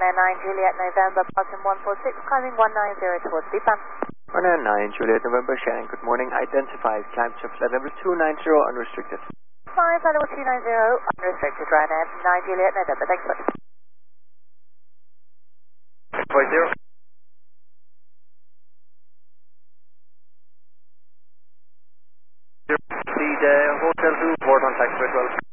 Ryanair 9 Juliet November, Boston 146, climbing 190 towards Deepan. Ryanair 9 Juliet November, Shannon, good morning. Identified, climb to flight level 290, unrestricted. Flight level 290, unrestricted, Ryanair 9 Juliet November, thanks for 50. Speed Hotel 2, port on taxiway 12.